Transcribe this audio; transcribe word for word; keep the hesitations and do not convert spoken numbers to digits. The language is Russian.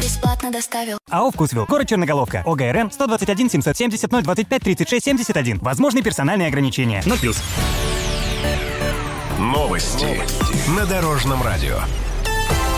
бесплатно доставил. АО «Вкусвилл». Город Черноголовка. ОГРН сто двадцать один семьсот семьдесят ноль двадцать пять тридцать шесть семьдесят один. Возможны персональные ограничения. ноль плюс. Новости на Дорожном радио.